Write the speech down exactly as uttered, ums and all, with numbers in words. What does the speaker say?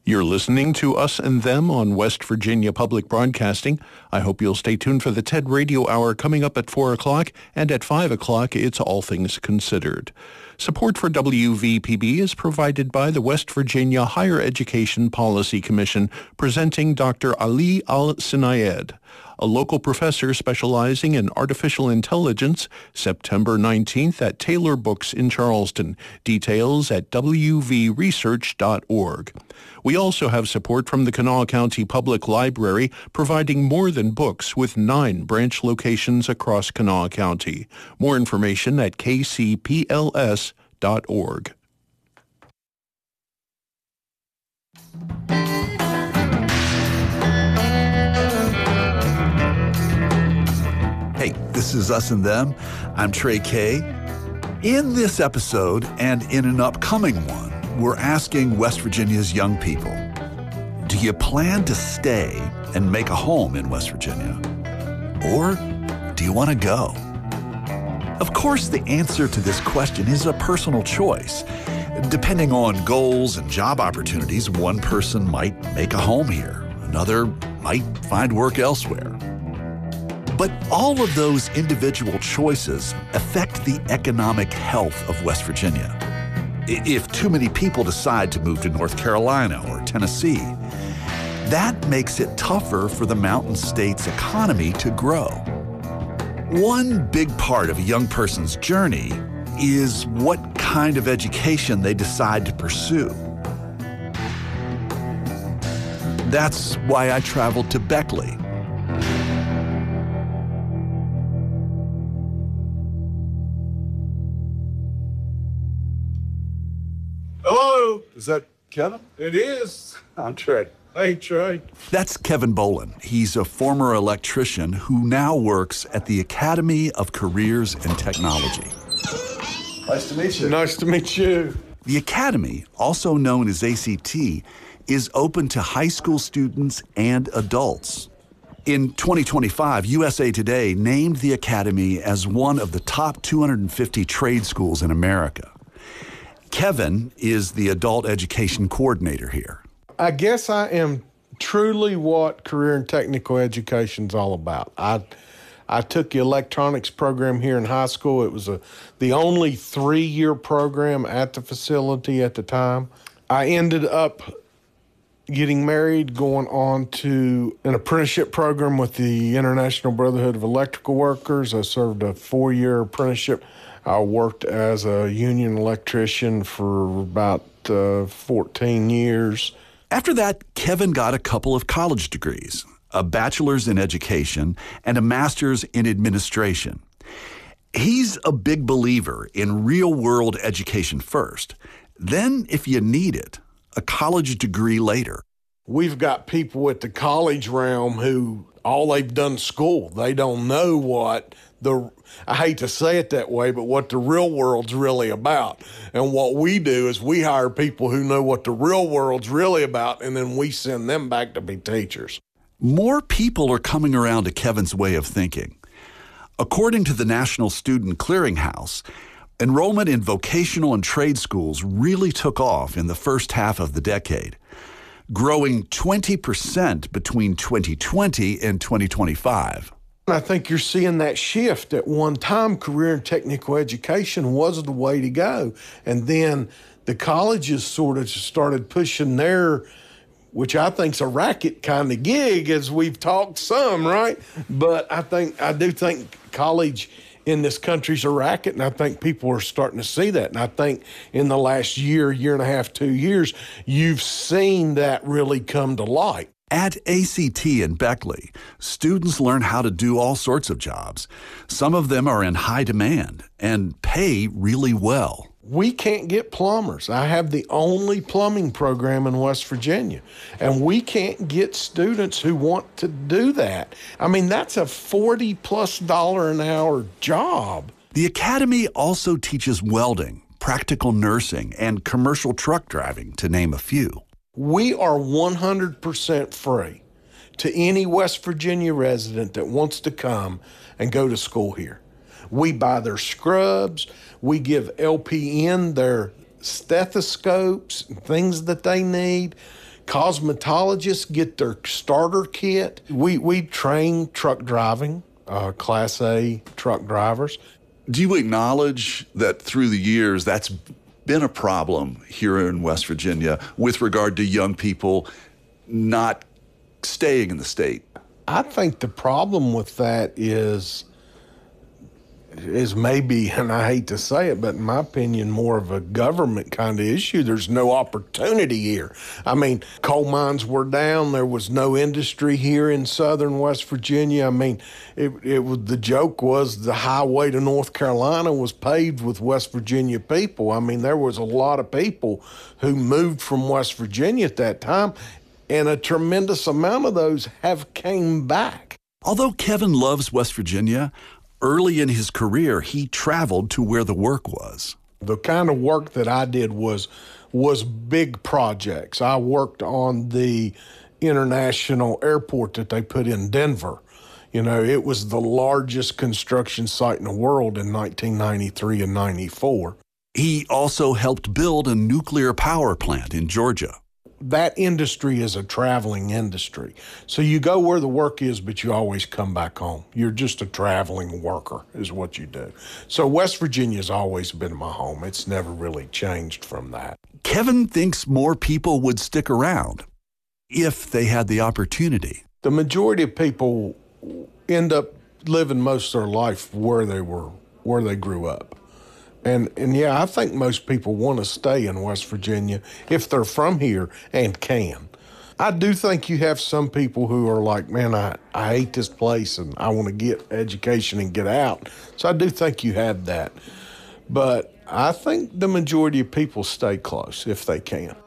You're listening to Us and Them on West Virginia Public Broadcasting. I hope you'll stay tuned for the TED Radio Hour coming up at four o'clock, and at five o'clock, it's All Things Considered. Support for W V P B is provided by the West Virginia Higher Education Policy Commission, presenting Doctor Ali Al-Sinayed, a local professor specializing in artificial intelligence, September nineteenth at Taylor Books in Charleston. Details at w v research dot org. We also have support from the Kanawha County Public Library, providing more than books with nine branch locations across Kanawha County. More information at k c p l s dot org. Hey, this is Us and Them. I'm Trey Kay. In this episode and in an upcoming one, we're asking West Virginia's young people, do you plan to stay and make a home in West Virginia? Or do you want to go? Of course, the answer to this question is a personal choice. Depending on goals and job opportunities, one person might make a home here. Another might find work elsewhere. But all of those individual choices affect the economic health of West Virginia. If too many people decide to move to North Carolina or Tennessee, that makes it tougher for the Mountain State's economy to grow. One big part of a young person's journey is what kind of education they decide to pursue. That's why I traveled to Beckley. Hello. Is that Kevin? It is. I'm Trey. Hey, Trey. That's Kevin Boland. He's a former electrician who now works at the Academy of Careers and Technology. Nice to meet you. Nice to meet you. The Academy, also known as A C T, is open to high school students and adults. In twenty twenty-five, U S A Today named the Academy as one of the top two hundred fifty trade schools in America. Kevin is the adult education coordinator here. I guess I am truly what career and technical education is all about. I I took the electronics program here in high school. It was a the only three-year program at the facility at the time. I ended up getting married, going on to an apprenticeship program with the International Brotherhood of Electrical Workers. I served a four-year apprenticeship. I worked as a union electrician for about uh, fourteen years. After that, Kevin got a couple of college degrees, a bachelor's in education and a master's in administration. He's a big believer in real-world education first. Then, if you need it, a college degree later. We've got people at the college realm who all they've done school. They don't know what the, I hate to say it that way, but what the real world's really about. And what we do is we hire people who know what the real world's really about, and then we send them back to be teachers. More people are coming around to Kevin's way of thinking. According to the National Student Clearinghouse, enrollment in vocational and trade schools really took off in the first half of the decade, growing twenty percent between twenty twenty and twenty twenty-five. I think you're seeing that shift. At one time, career and technical education was the way to go. And then the colleges sort of started pushing their, which I think's a racket kind of gig, as we've talked some, right? But I think, I do think college in this country's a racket, and I think people are starting to see that. And I think in the last year, year and a half, two years, you've seen that really come to light. At A C T in Beckley, students learn how to do all sorts of jobs. Some of them are in high demand and pay really well. We can't get plumbers. I have the only plumbing program in West Virginia, and we can't get students who want to do that. I mean, that's a forty plus dollar an hour job. The Academy also teaches welding, practical nursing, and commercial truck driving, to name a few. We are one hundred percent free to any West Virginia resident that wants to come and go to school here. We buy their scrubs. We give L P N their stethoscopes and things that they need. cosmetologists get their starter kit. We, we train truck driving, uh, Class A truck drivers. Do you acknowledge that through the years that's been a problem here in West Virginia with regard to young people not staying in the state? I think the problem with that is is maybe, and I hate to say it, but in my opinion, more of a government kind of issue. There's no opportunity here. I mean, coal mines were down. There was no industry here in southern West Virginia. I mean, it, it was, the joke was the highway to North Carolina was paved with West Virginia people. I mean, there was a lot of people who moved from West Virginia at that time, and a tremendous amount of those have came back. Although Kevin loves West Virginia, early in his career, he traveled to where the work was. The kind of work that I did was was big projects. I worked on the international airport that they put in Denver. You know, it was the largest construction site in the world in nineteen ninety-three and ninety-four. He also helped build a nuclear power plant in Georgia. That industry is a traveling industry. So you go where the work is, but you always come back home. You're just a traveling worker is what you do. So West Virginia's always been my home. It's never really changed from that. Kevin thinks more people would stick around if they had the opportunity. The majority of people end up living most of their life where they were, where they grew up. And, and yeah, I think most people want to stay in West Virginia if they're from here and can. I do think you have some people who are like, man, I, I hate this place and I want to get education and get out. So I do think you have that. But I think the majority of people stay close if they can.